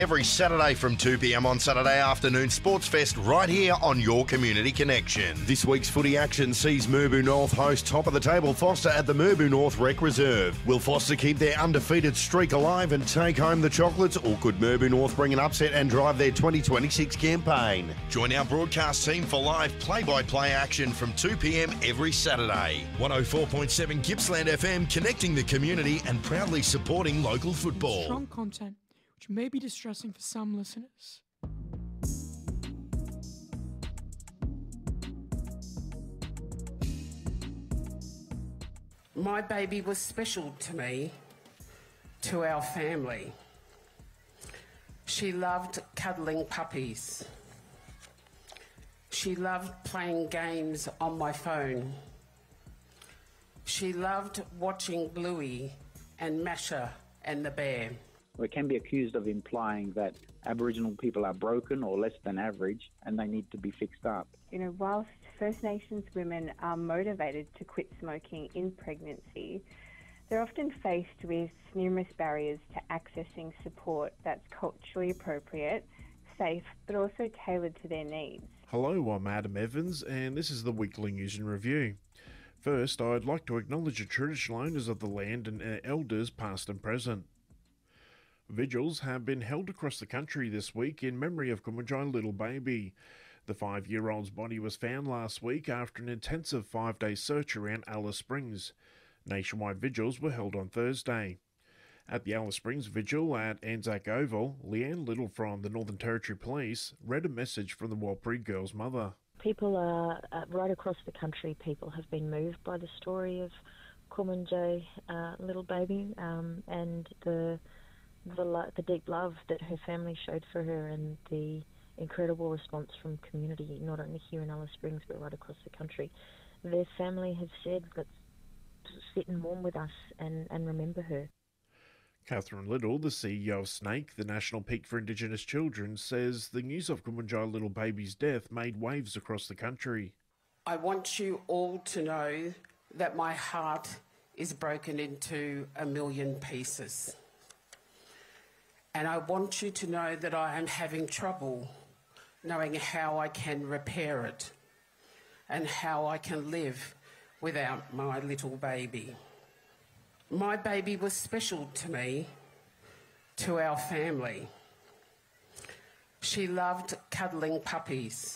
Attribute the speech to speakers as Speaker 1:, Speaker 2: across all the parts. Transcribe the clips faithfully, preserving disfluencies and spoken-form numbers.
Speaker 1: Every Saturday from two p.m. on Saturday afternoon, Sports Fest right here on your Community Connection. This week's footy action sees Merbau North host top of the table Foster at the Merbau North Rec Reserve. Will Foster keep their undefeated streak alive and take home the chocolates, or could Merbau North bring an upset and drive their twenty twenty-six campaign? Join our broadcast team for live play-by-play action from two p.m. every Saturday. one oh four point seven Gippsland F M, connecting the community and proudly supporting local football.
Speaker 2: Strong content, which may be distressing for some listeners.
Speaker 3: My baby was special to me, to our family. She loved cuddling puppies. She loved playing games on my phone. She loved watching Bluey and Masha and the Bear.
Speaker 4: We can be accused of implying that Aboriginal people are broken or less than average and they need to be fixed up.
Speaker 5: You know, whilst First Nations women are motivated to quit smoking in pregnancy, they're often faced with numerous barriers to accessing support that's culturally appropriate, safe, but also tailored to their needs.
Speaker 6: Hello, I'm Adam Evans, and this is the Weekly News and Review. First, I'd like to acknowledge the traditional owners of the land and our elders past and present. Vigils have been held across the country this week in memory of Kumanjai Little Baby. The five-year-old's body was found last week after an intensive five-day search around Alice Springs. Nationwide vigils were held on Thursday. At the Alice Springs Vigil at Anzac Oval, Leanne Little from the Northern Territory Police read a message from the Warlpiri girl's mother.
Speaker 7: People are, uh, right across the country, people have been moved by the story of Kumanjai uh, Little Baby um, and the The, lo- the deep love that her family showed for her and the incredible response from community, not only here in Alice Springs but right across the country. Their family have said, let's sit and mourn with us and, and remember her.
Speaker 6: Catherine Little, the C E O of SNAKE, the National Peak for Indigenous Children, says the news of Kumanjai Little Baby's death made waves across the country.
Speaker 3: I want you all to know that my heart is broken into a million pieces. And I want you to know that I am having trouble knowing how I can repair it and how I can live without my little baby. My baby was special to me, to our family. She loved cuddling puppies.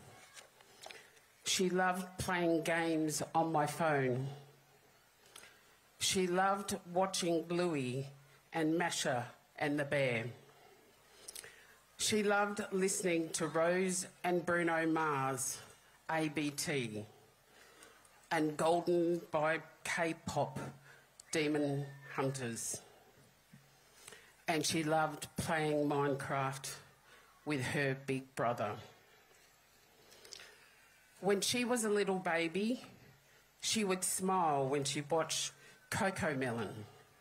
Speaker 3: She loved playing games on my phone. She loved watching Bluey and Masha and the Bear. She loved listening to Rose and Bruno Mars, A B T, and Golden by K-pop, Demon Hunters. And she loved playing Minecraft with her big brother. When she was a little baby, she would smile when she watched Cocomelon.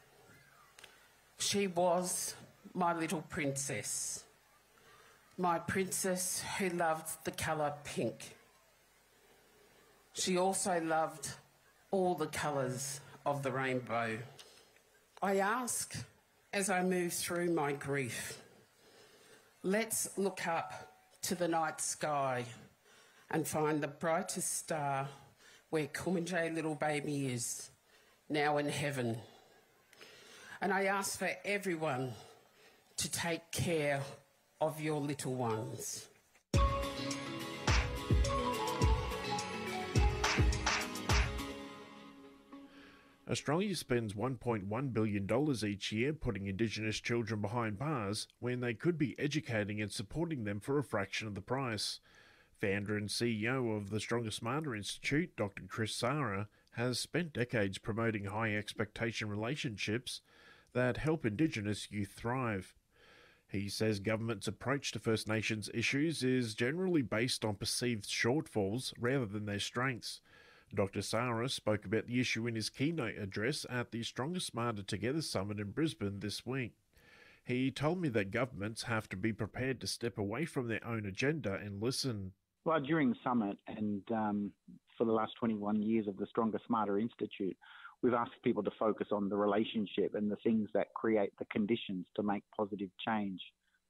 Speaker 3: She was my little princess, my princess who loved the colour pink. She also loved all the colours of the rainbow. I ask as I move through my grief, let's look up to the night sky and find the brightest star where Kumanjai Little Baby is, now in heaven. And I ask for everyone to take care of your little ones.
Speaker 6: Australia spends one point one billion dollars each year putting Indigenous children behind bars when they could be educating and supporting them for a fraction of the price. Founder and C E O of the Stronger Smarter Institute, Doctor Chris Sara, has spent decades promoting high expectation relationships that help Indigenous youth thrive. He says government's approach to First Nations issues is generally based on perceived shortfalls rather than their strengths. Doctor Sara spoke about the issue in his keynote address at the Stronger Smarter Together Summit in Brisbane this week. He told me that governments have to be prepared to step away from their own agenda and listen.
Speaker 4: Well, during the summit and um, for the last twenty-one years of the Stronger Smarter Institute, we've asked people to focus on the relationship and the things that create the conditions to make positive change.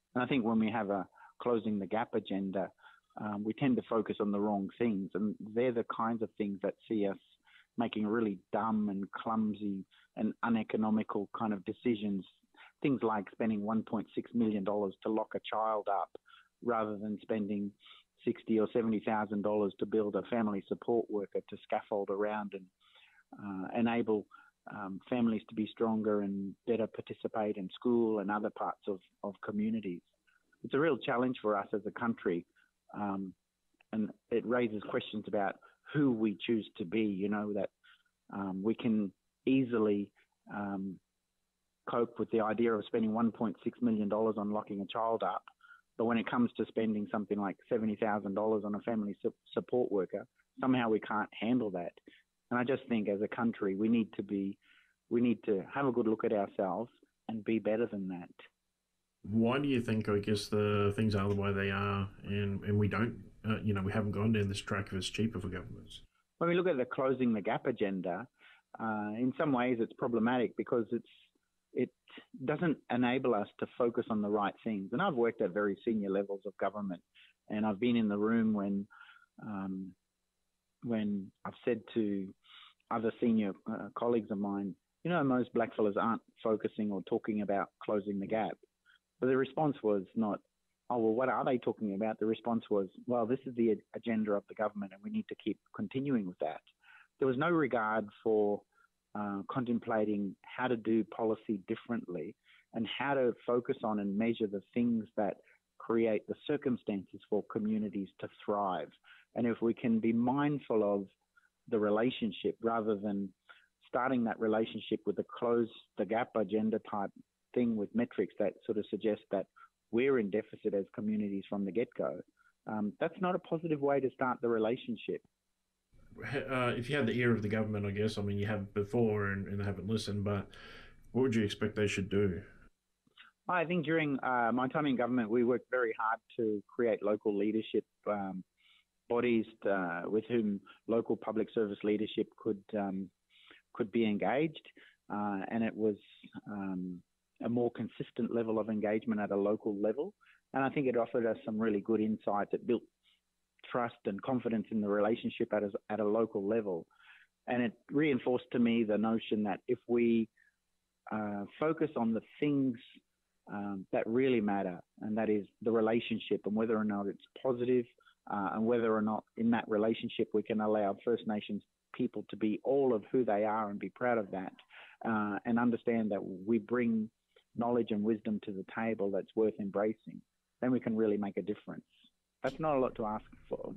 Speaker 4: And I think when we have a closing the gap agenda, um, we tend to focus on the wrong things. And they're the kinds of things that see us making really dumb and clumsy and uneconomical kind of decisions. Things like spending one point six million dollars to lock a child up rather than spending sixty thousand dollars or seventy thousand dollars to build a family support worker to scaffold around and uh, enable um, families to be stronger and better participate in school and other parts of, of communities. It's a real challenge for us as a country, um, and it raises questions about who we choose to be, you know, that um, we can easily um, cope with the idea of spending one point six million dollars on locking a child up, but when it comes to spending something like seventy thousand dollars on a family su- support worker, somehow we can't handle that. And I just think as a country, we need to be, we need to have a good look at ourselves and be better than that.
Speaker 6: Why do you think, I guess, the things are the way they are, and, and we don't, uh, you know, we haven't gone down this track of it's cheaper for governments?
Speaker 4: When we look at the closing the gap agenda, uh, in some ways it's problematic because it's it doesn't enable us to focus on the right things. And I've worked at very senior levels of government, and I've been in the room when um, when I've said to other senior uh, colleagues of mine, you know, most blackfellas aren't focusing or talking about closing the gap. But the response was not, oh, well, what are they talking about? The response was, well, this is the agenda of the government and we need to keep continuing with that. There was no regard for uh, contemplating how to do policy differently and how to focus on and measure the things that create the circumstances for communities to thrive. And if we can be mindful of the relationship rather than starting that relationship with a close the gap agenda type thing with metrics that sort of suggest that we're in deficit as communities from the get-go, um, that's not a positive way to start the relationship.
Speaker 6: Uh, if you had the ear of the government, I guess, I mean, you have before and, and haven't listened, but what would you expect they should do?
Speaker 4: I think during uh, my time in government, we worked very hard to create local leadership um, bodies uh, with whom local public service leadership could um, could be engaged, uh, and it was um, a more consistent level of engagement at a local level. And I think it offered us some really good insights. It built trust and confidence in the relationship at a, at a local level. And it reinforced to me the notion that if we uh, focus on the things um, that really matter, and that is the relationship and whether or not it's positive, uh, and whether or not in that relationship we can allow First Nations people to be all of who they are and be proud of that, uh, and understand that we bring knowledge and wisdom to the table that's worth embracing, then we can really make a difference. That's not a lot to ask for.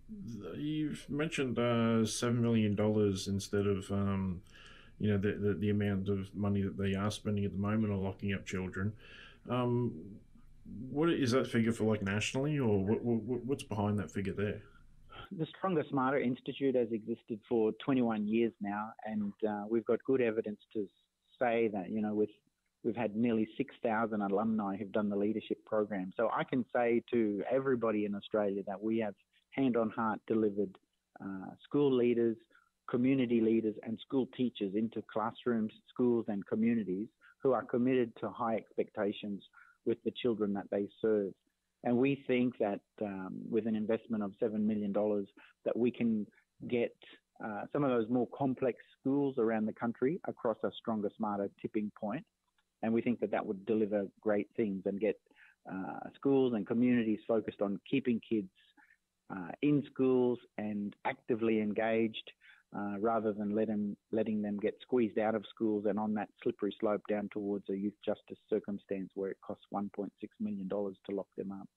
Speaker 6: You've mentioned uh, seven million dollars instead of, um, you know, the, the the amount of money that they are spending at the moment on locking up children. Um, what is that figure for, like, nationally, or what, what what's behind that figure there?
Speaker 4: The Stronger Smarter Institute has existed for twenty-one years now, and uh, we've got good evidence to say that, you know, with we've had nearly six thousand alumni who've done the leadership program. So I can say to everybody in Australia that we have hand on heart delivered uh, school leaders, community leaders and school teachers into classrooms, schools and communities who are committed to high expectations with the children that they serve. And we think that um, with an investment of seven million dollars that we can get uh, some of those more complex schools around the country across a Stronger Smarter tipping point. And we think that that would deliver great things and get uh, schools and communities focused on keeping kids uh, in schools and actively engaged uh, rather than let them, letting them get squeezed out of schools and on that slippery slope down towards a youth justice circumstance where it costs one point six million dollars to lock them up.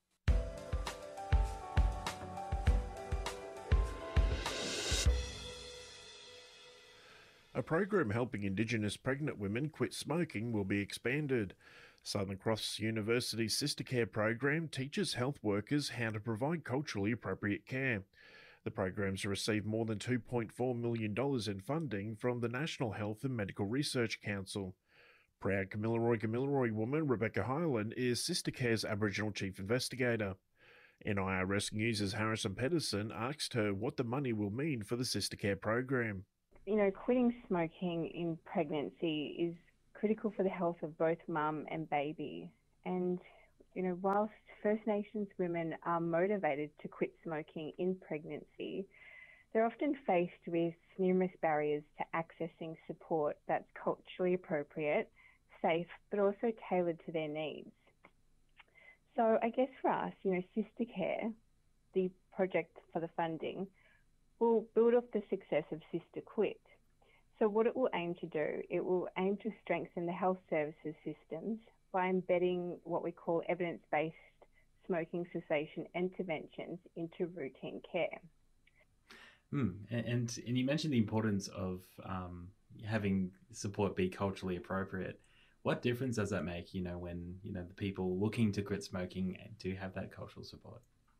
Speaker 6: A program helping Indigenous pregnant women quit smoking will be expanded. Southern Cross University's Sister Care program teaches health workers how to provide culturally appropriate care. The program's received more than two point four million dollars in funding from the National Health and Medical Research Council. Proud Kamilaroi Kamilaroi woman Rebecca Hyland is Sister Care's Aboriginal Chief Investigator. N I R S News' Harrison Pedersen asked her what the money will mean for the Sister Care program.
Speaker 5: You know, quitting smoking in pregnancy is critical for the health of both mum and baby. And You know, whilst First Nations women are motivated to quit smoking in pregnancy, they're often faced with numerous barriers to accessing support that's culturally appropriate, safe, but also tailored to their needs. So I guess for us, you know, Sister Care, the project for the funding, will build off the success of Sister Quit. So what it will aim to do, it will aim to strengthen the health services systems by embedding what we call evidence-based smoking cessation interventions into routine care.
Speaker 8: Mm, and, and and you mentioned the importance of um, having support be culturally appropriate. What difference does that make, you know, when, you know, the people looking to quit smoking do have that cultural support?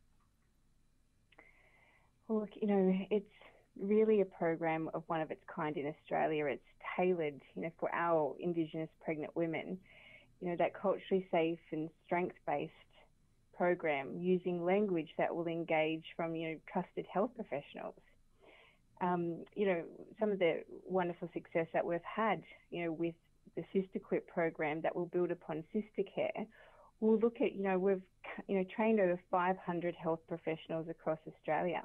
Speaker 5: Well, look, you know, it's really a program of one of its kind in Australia. It's tailored, you know, for our Indigenous pregnant women. You know, that culturally safe and strength-based program using language that will engage from, you know, trusted health professionals. Um, you know, some of the wonderful success that we've had, you know, with the Sister Quit program that will build upon Sister Care, we'll look at, you know, we've, you know, trained over five hundred health professionals across Australia.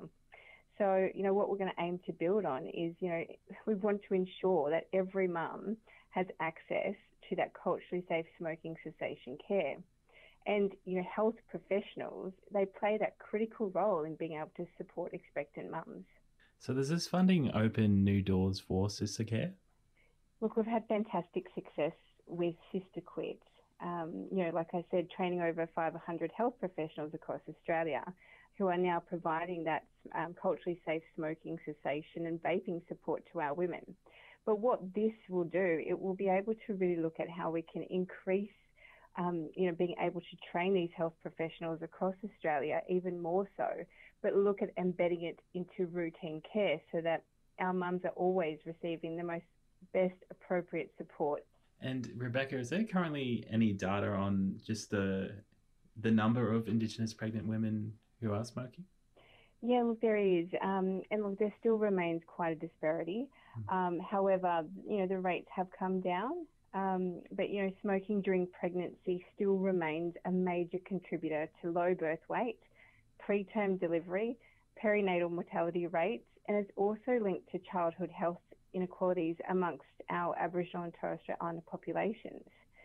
Speaker 5: So, you know, what we're going to aim to build on is, you know, we want to ensure that every mum has access to that culturally safe smoking cessation care. And, you know, health professionals, they play that critical role in being able to support expectant mums.
Speaker 8: So does this funding open new doors for Sister Care?
Speaker 5: Look, we've had fantastic success with Sister Quit. Um, you know, like I said, training over five hundred health professionals across Australia who are now providing that um, culturally safe smoking cessation and vaping support to our women. But what this will do, it will be able to really look at how we can increase, um, you know, being able to train these health professionals across Australia even more so, but look at embedding it into routine care so that our mums are always receiving the most best appropriate support.
Speaker 8: And Rebecca, is there currently any data on just the the number of Indigenous pregnant women who are smoking?
Speaker 5: Yeah, look, there is. Um, and look, there still remains quite a disparity. Um, however, you know, the rates have come down. Um, but, you know, smoking during pregnancy still remains a major contributor to low birth weight, preterm delivery, perinatal mortality rates, and it's also linked to childhood health inequalities amongst our Aboriginal and Torres Strait Islander populations.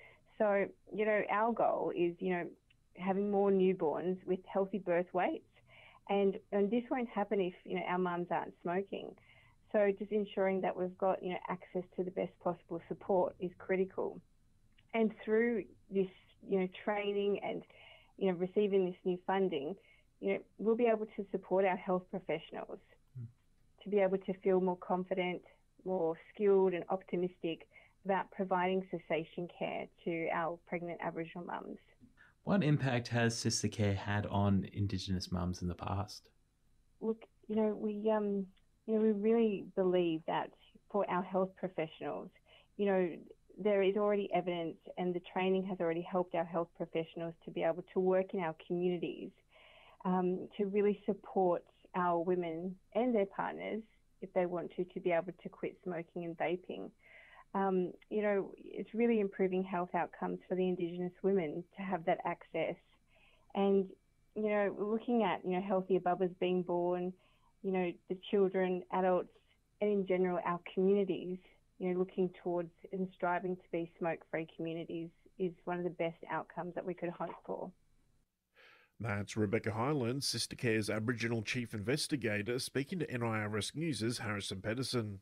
Speaker 5: So, you know, our goal is, you know, having more newborns with healthy birth weights, and, and this won't happen if, you know, our mums aren't smoking. So just ensuring that we've got, you know, access to the best possible support is critical. And through this, you know, training and, you know, receiving this new funding, you know, we'll be able to support our health professionals mm. to be able to feel more confident, more skilled and optimistic about providing cessation care to our pregnant Aboriginal mums.
Speaker 8: What impact has Sister Care had on Indigenous mums in the past?
Speaker 5: Look, you know, we um, you know, we really believe that for our health professionals, you know, there is already evidence and the training has already helped our health professionals to be able to work in our communities um, to really support our women and their partners, if they want to, to be able to quit smoking and vaping. Um, you know, it's really improving health outcomes for the Indigenous women to have that access. And, you know, looking at, you know, healthier bubbas being born, you know, the children, adults, and in general, our communities, you know, looking towards and striving to be smoke-free communities is one of the best outcomes that we could hope for.
Speaker 6: That's Rebecca Hyland, Sister Care's Aboriginal Chief Investigator, speaking to N I R S News' Harrison Pedersen.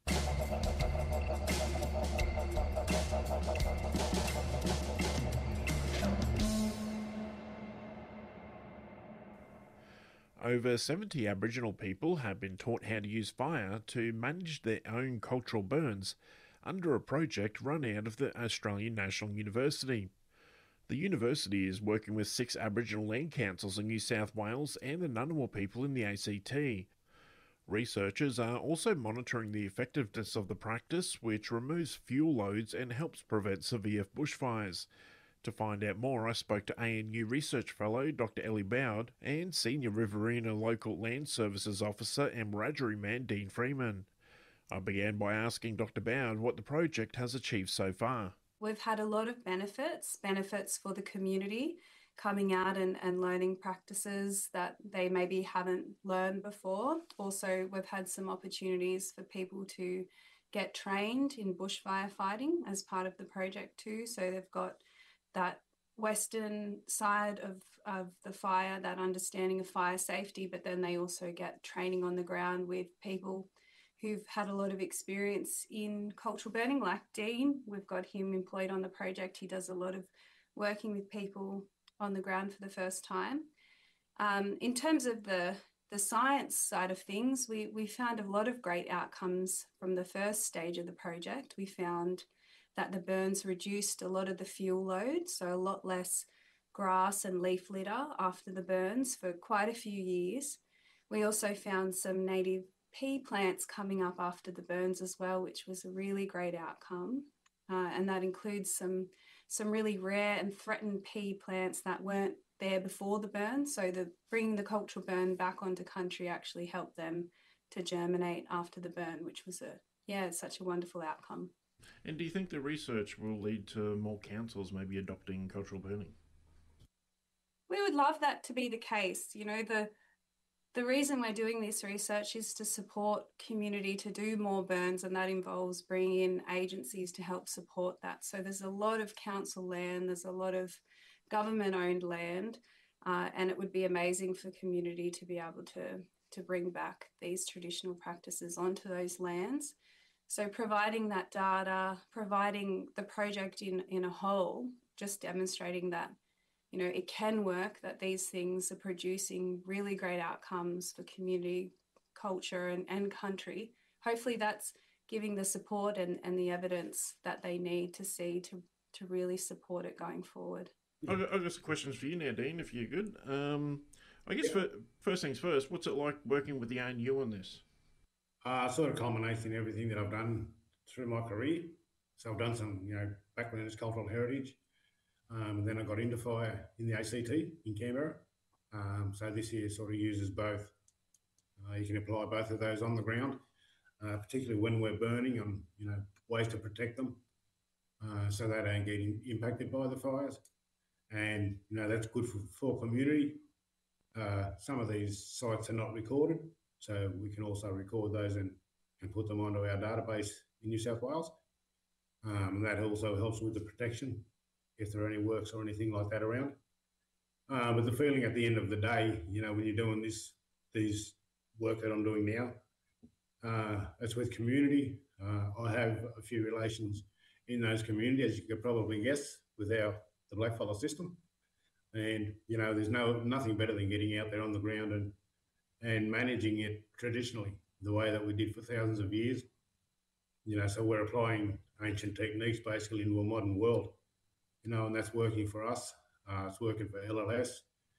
Speaker 6: Over seventy Aboriginal people have been taught how to use fire to manage their own cultural burns under a project run out of the Australian National University. The university is working with six Aboriginal land councils in New South Wales and the Ngunnawal people in the A C T. Researchers are also monitoring the effectiveness of the practice, which removes fuel loads and helps prevent severe bushfires. To find out more, I spoke to A N U Research Fellow Doctor Ellie Bowd and Senior Riverina Local Land Services Officer and Wiradjuri man Dean Freeman. I began by asking Doctor Bowd what the project has achieved so far.
Speaker 9: We've had a lot of benefits, benefits for the community. coming out and, and learning practices that they maybe haven't learned before. Also, we've had some opportunities for people to get trained in bushfire fighting as part of the project too. So they've got that western side of, of the fire, that understanding of fire safety, but then they also get training on the ground with people who've had a lot of experience in cultural burning, like Dean. We've got him employed on the project. He does a lot of working with people on the ground for the first time. Um, in terms of the, the science side of things, we, we found a lot of great outcomes from the first stage of the project. We found that the burns reduced a lot of the fuel load, so a lot less grass and leaf litter after the burns for quite a few years. We also found some native pea plants coming up after the burns as well, which was a really great outcome. Uh, and that includes some, some really rare and threatened pea plants that weren't there before the burn. So the bringing the cultural burn back onto country actually helped them to germinate after the burn, which was a, yeah, such a wonderful outcome.
Speaker 6: And do you think the research will lead to more councils maybe adopting cultural burning?
Speaker 9: We would love that to be the case. You know, the the reason we're doing this research is to support community to do more burns, and that involves bringing in agencies to help support that. So there's a lot of council land, there's a lot of government-owned land, uh, and it would be amazing for community to be able to, to bring back these traditional practices onto those lands. So providing that data, providing the project in, in a whole, just demonstrating that, you know, it can work, that these things are producing really great outcomes for community, culture and, and country. Hopefully that's giving the support and, and the evidence that they need to see to, to really support it going forward.
Speaker 6: I've got, I've got some questions for you now, Dean, if you're good. Um, I guess for, first things first, what's it like working with the A N U on this?
Speaker 10: Uh, sort of culminates in everything that I've done through my career. So I've done some, you know, background as cultural heritage. Um, and then I got into fire in the A C T in Canberra. Um, so this year sort of uses both. Uh, you can apply both of those on the ground, uh, particularly when we're burning, on, you know, ways to protect them uh, so they don't get in, impacted by the fires. And, you know, that's good for, for community. Uh, some of these sites are not recorded, so we can also record those and, and put them onto our database in New South Wales. Um, and that also helps with the protection if there are any works or anything like that around. Uh, but the feeling at the end of the day, you know, when you're doing this, these work that I'm doing now, uh, it's with community. Uh, I have a few relations in those communities, as you could probably guess, with our the blackfella system. And, you know, there's no nothing better than getting out there on the ground and and managing it traditionally, the way that we did for thousands of years. You know, so we're applying ancient techniques basically into a modern world. You know, and that's working for us. Uh, it's working for L L S,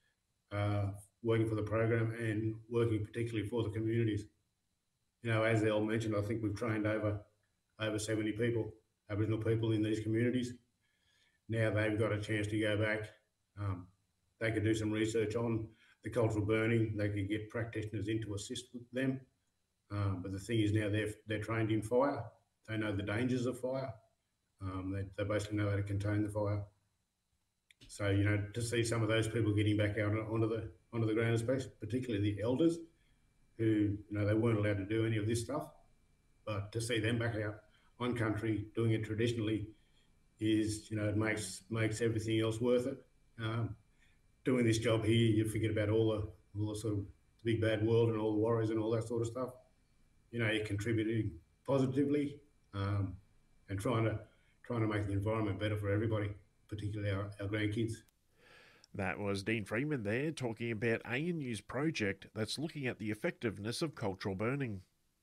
Speaker 10: uh, working for the program, and working particularly for the communities. You know, as Elle mentioned, I think we've trained over over seventy people, Aboriginal people in these communities. Now they've got a chance to go back. Um, they could do some research on the cultural burning. They could get practitioners in to assist with them. Um, but the thing is now they're, they're trained in fire. They know the dangers of fire. Um, they, they basically know how to contain the fire. So, you know, to see some of those people getting back out onto the onto the ground space, particularly the elders who, you know, they weren't allowed to do any of this stuff, but to see them back out on country doing it traditionally is, you know, it makes makes everything else worth it. Um, doing this job here, you forget about all the, all the sort of big bad world and all the worries and all that sort of stuff. You know, you're contributing positively um, and trying to trying to make the environment better for everybody, particularly our, our grandkids.
Speaker 6: That was Dean Freeman there talking about A N U's project that's looking at the effectiveness of cultural burning.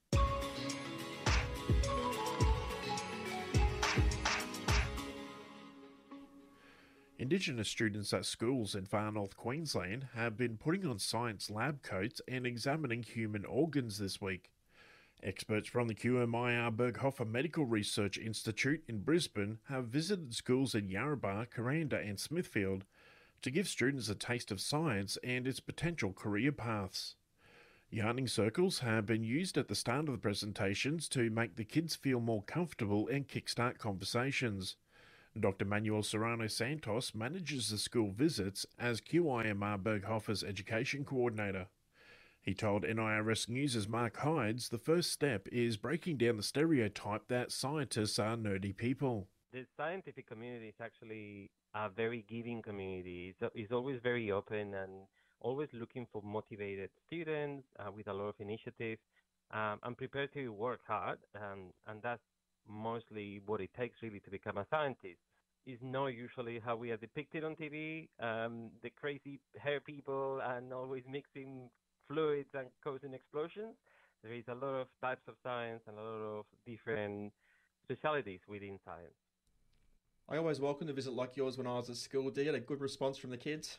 Speaker 6: Indigenous students at schools in far north Queensland have been putting on science lab coats and examining human organs this week. Experts from the Q M I R Berghofer Medical Research Institute in Brisbane have visited schools in Yarrabah, Kuranda and Smithfield to give students a taste of science and its potential career paths. Yarning circles have been used at the start of the presentations to make the kids feel more comfortable and kickstart conversations. Doctor Manuel Serrano Santos manages the school visits as Q I M R Berghofer's education coordinator. He told N I R S News' Mark Hydes the first step is breaking down the stereotype that scientists are nerdy people.
Speaker 11: The scientific community is actually a very giving community. It's, it's always very open and always looking for motivated students uh, with a lot of initiative um, and prepared to work hard. Um, and that's mostly what it takes really to become a scientist. Is not usually how we are depicted on T V, um, the crazy hair people and always mixing fluids and causing explosions. There is a lot of types of science and a lot of different specialities within science.
Speaker 12: I always welcomed a visit like yours when I was at school. Do you get a good response from the kids?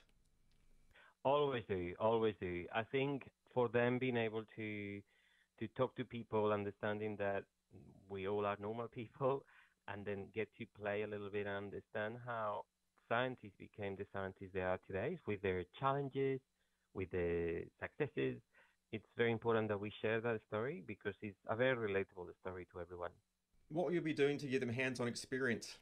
Speaker 11: Always do, always do. I think for them being able to to talk to people, understanding that we all are normal people, and then get to play a little bit and understand how scientists became the scientists they are today, with their challenges, with the successes. It's very important that we share that story because it's a very relatable story to everyone.
Speaker 12: What will you be doing to give them hands-on experience?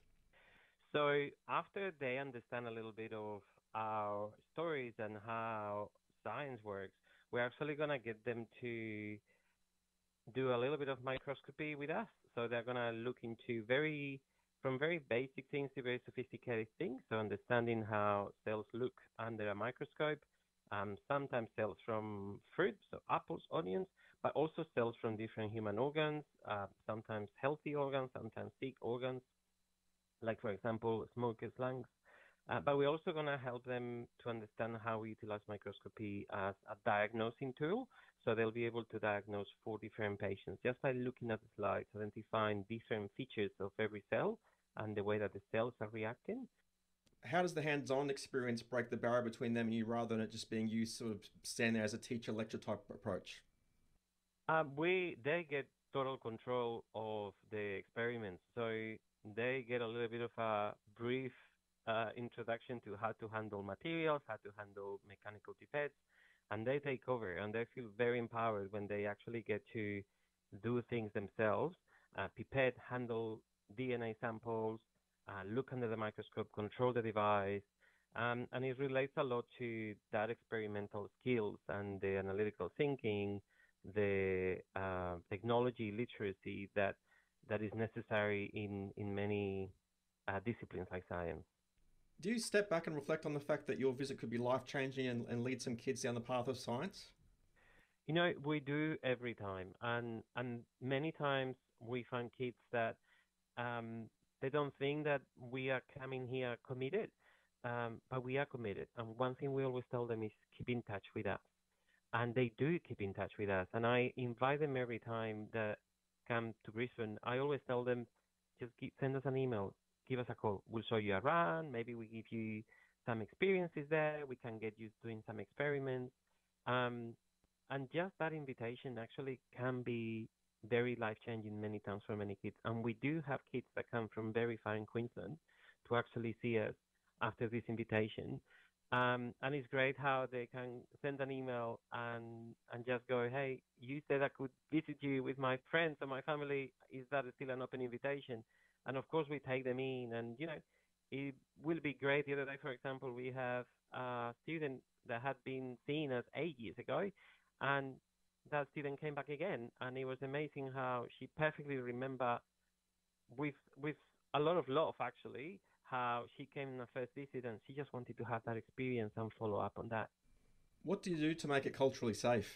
Speaker 11: So after they understand a little bit of our stories and how science works, we're actually going to get them to do a little bit of microscopy with us. So they're going to look into very, from very basic things to very sophisticated things. So understanding how cells look under a microscope, um, sometimes cells from fruits, so apples, onions, but also cells from different human organs, uh, sometimes healthy organs, sometimes sick organs, like, for example, smokers' lungs. Uh, but we're also going to help them to understand how we utilize microscopy as a diagnosing tool. So they'll be able to diagnose four different patients just by looking at the slides, identifying different features of every cell and the way that the cells are reacting.
Speaker 12: How does the hands-on experience break the barrier between them and you rather than it just being used sort of stand there as a teacher lecture type approach?
Speaker 11: Um, we they get total control of the experiments. So they get a little bit of a brief uh, introduction to how to handle materials, how to handle mechanical pipettes, and they take over and they feel very empowered when they actually get to do things themselves, uh, pipette, handle D N A samples, uh, look under the microscope, control the device, um, and it relates a lot to that experimental skills and the analytical thinking, the uh, technology literacy that that is necessary in, in many uh, disciplines like science.
Speaker 12: Do you step back and reflect on the fact that your visit could be life-changing and, and lead some kids down the path of science?
Speaker 11: You know, we do every time. And, and many times we find kids that um, they don't think that we are coming here committed, um, but we are committed. And one thing we always tell them is keep in touch with us. And they do keep in touch with us. And I invite them every time that come to Brisbane. I always tell them, just keep, send us an email, give us a call. We'll show you around. Maybe we give you some experiences there. We can get you doing some experiments. Um, and just that invitation actually can be very life-changing many times for many kids. And we do have kids that come from very far in Queensland to actually see us after this invitation. Um, and it's great how they can send an email and and just go, hey, you said I could visit you with my friends or my family. Is that still an open invitation? And of course, we take them in. And, you know, it will be great. The other day, for example, we have a student that had been seen us eight years ago. And that student came back again. And it was amazing how she perfectly remember with with a lot of love, actually, how she came in the first visit and she just wanted to have that experience and follow up on that.
Speaker 12: What do you do to make it culturally safe?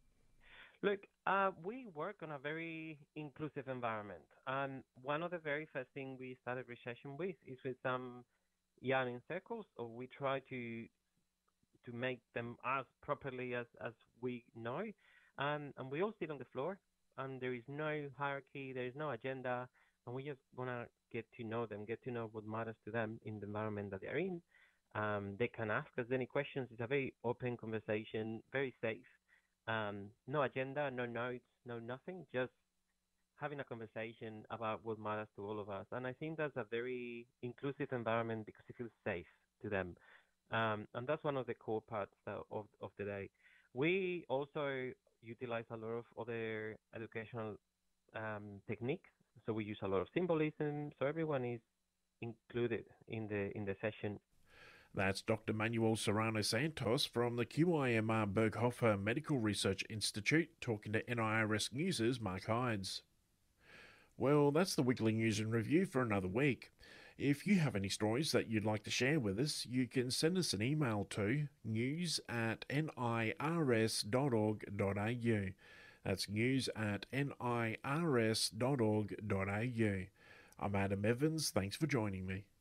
Speaker 11: Look, uh, we work on a very inclusive environment. And one of the very first things we started researching with is with some yarning circles, or we try to to make them as properly as, as we know. Um, and we all sit on the floor, and there is no hierarchy, there is no agenda, and we just want to get to know them, get to know what matters to them in the environment that they're in. Um, they can ask us any questions. It's a very open conversation, very safe. Um, no agenda, no notes, no nothing, just having a conversation about what matters to all of us. And I think that's a very inclusive environment because it feels safe to them. Um, and that's one of the core parts of, of the day. We also utilize a lot of other educational um, techniques. So we use a lot of symbolism. So everyone is included in the in the session.
Speaker 6: That's Doctor Manuel Serrano Santos from the Q I M R Berghofer Medical Research Institute talking to N I R S News' Mark Hydes. Well, that's the weekly news and review for another week. If you have any stories that you'd like to share with us, you can send us an email to news at nirs dot org dot a u. That's news at nirs dot org dot a u. I'm Adam Evans. Thanks for joining me.